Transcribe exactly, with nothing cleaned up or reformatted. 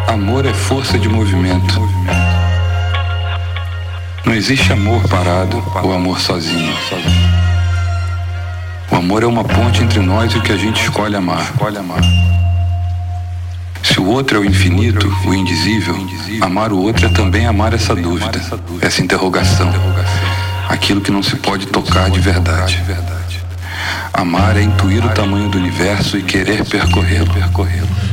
Amor é força de movimento. Não existe amor parado ou amor sozinho. O amor é uma ponte entre nós e o que a gente escolhe amar. Se o outro é o infinito, o indizível, amar o outro é também amar essa dúvida, essa interrogação, aquilo que não se pode tocar de verdade. Amar é intuir o tamanho do universo e querer percorrê-lo.